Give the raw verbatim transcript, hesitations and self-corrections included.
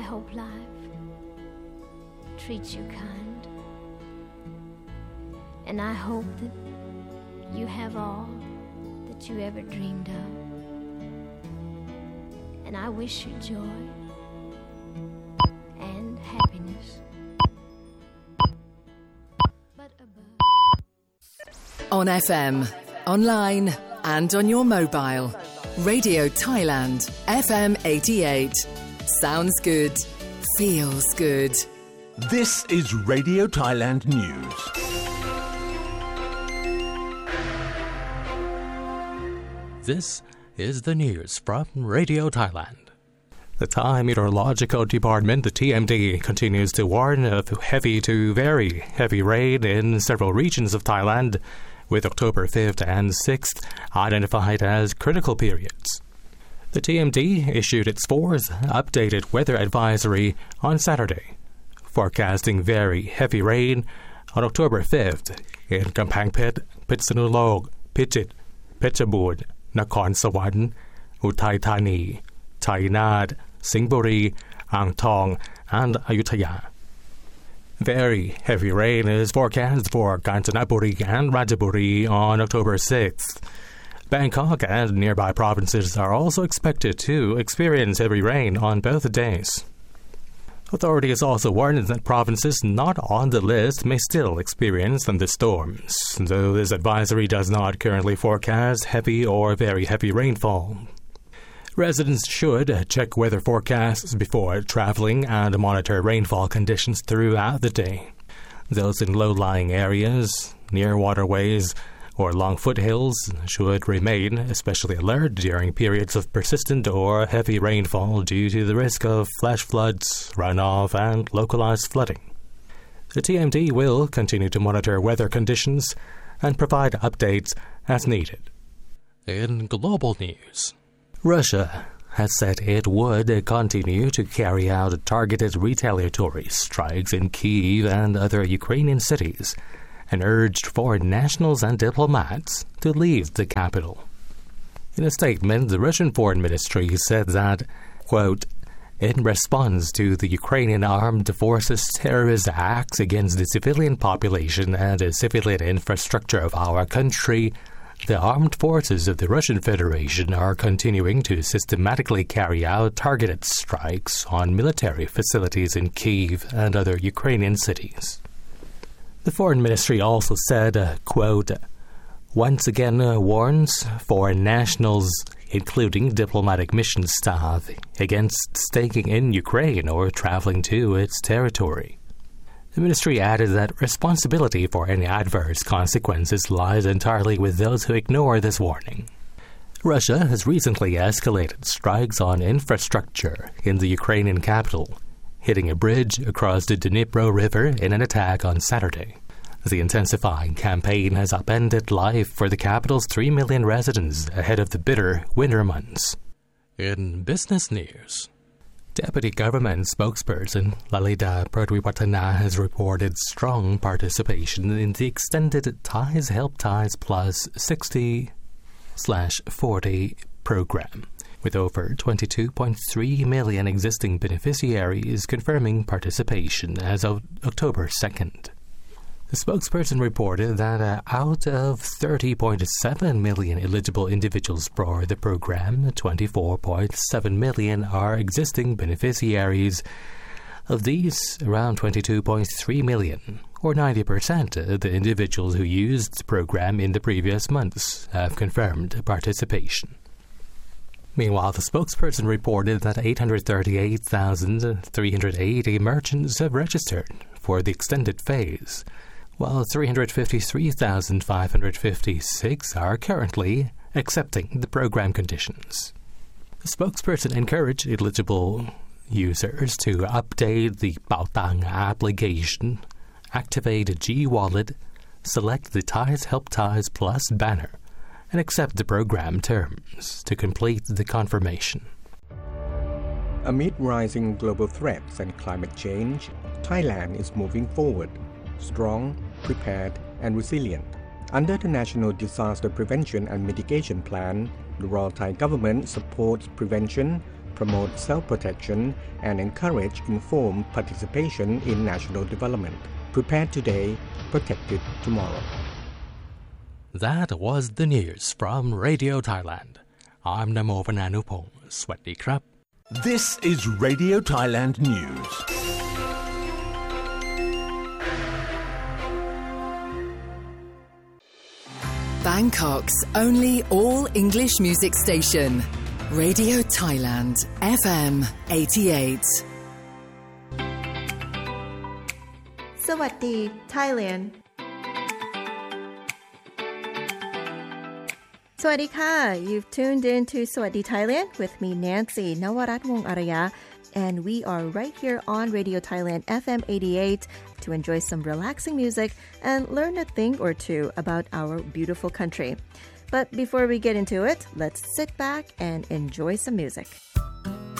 hope life treats you kind. And I hope that you have all that you ever dreamed of. And I wish you joy and happiness. But above... On F M, online and on your mobile. Radio Thailand, F M eighty-eight. Sounds good. Feels good. This is Radio Thailand News. This is the news from Radio Thailand. The Thai Meteorological Department, the T M D, continues to warn of heavy to very heavy rain in several regions of Thailand, with October fifth and sixth identified as critical periods. The T M D issued its fourth updated weather advisory on Saturday, forecasting very heavy rain on October fifth in Kampang Phet, Pitsanulok, Pichit, Phetchaburi, Nakhon Sawan, Uthai Thani, Chainat, Singburi, Ang Thong, and Ayutthaya. Very heavy rain is forecast for Kanchanaburi and Ratchaburi on October sixth. Bangkok and nearby provinces are also expected to experience heavy rain on both days. Authorities also warned that provinces not on the list may still experience thunderstorms, though this advisory does not currently forecast heavy or very heavy rainfall. Residents should check weather forecasts before traveling and monitor rainfall conditions throughout the day. Those in low-lying areas, near waterways, or long foothills should remain especially alert during periods of persistent or heavy rainfall due to the risk of flash floods, runoff, and localized flooding. The T M D will continue to monitor weather conditions and provide updates as needed. In global news, Russia has said it would continue to carry out targeted retaliatory strikes in Kyiv and other Ukrainian cities, and urged foreign nationals and diplomats to leave the capital. In a statement, the Russian Foreign Ministry said that, quote, in response to the Ukrainian armed forces' terrorist acts against the civilian population and the civilian infrastructure of our country, the armed forces of the Russian Federation are continuing to systematically carry out targeted strikes on military facilities in Kyiv and other Ukrainian cities. The Foreign Ministry also said, uh, quote, once again uh, warns foreign nationals, including diplomatic mission staff, against staying in Ukraine or traveling to its territory. The ministry added that responsibility for any adverse consequences lies entirely with those who ignore this warning. Russia has recently escalated strikes on infrastructure in the Ukrainian capital, hitting a bridge across the Dnipro River in an attack on Saturday. The intensifying campaign has upended life for the capital's three million residents ahead of the bitter winter months. In business news, Deputy Government spokesperson Lalita Pradwiwattana has reported strong participation in the extended Thais Help Thais Plus sixty forty program, with over twenty-two point three million existing beneficiaries confirming participation as of October second. The spokesperson reported that uh, out of thirty point seven million eligible individuals for the program, twenty-four point seven million are existing beneficiaries. Of these, around twenty-two point three million, or ninety percent of the individuals who used the program in the previous months, have confirmed participation. Meanwhile, the spokesperson reported that eight hundred thirty-eight thousand three hundred eighty merchants have registered for the extended phase, while three hundred fifty-three thousand five hundred fifty-six are currently accepting the program conditions. The spokesperson encouraged eligible users to update the Baotang application, activate a G-Wallet, select the Thais Help Thais Plus banner, and accept the program terms to complete the confirmation. Amid rising global threats and climate change, Thailand is moving forward, strong, prepared, and resilient. Under the National Disaster Prevention and Mitigation Plan, the Royal Thai Government supports prevention, promote self-protection and encourage informed participation in national development. Prepared today, protected tomorrow. That was the news from Radio Thailand. I'm Namo Vananupong. สวัสดีครับ This is Radio Thailand News. Bangkok's only all-English music station, Radio Thailand, F M eighty-eight. สวัสดี Thailand สวัสดีค่ะ You've tuned in to สวัสดี Thailand with me Nancy Nawarat Wong Araya and we are right here on Radio Thailand F M eighty-eight to enjoy some relaxing music and learn a thing or two about our beautiful country. But before we get into it, let's sit back and enjoy some music.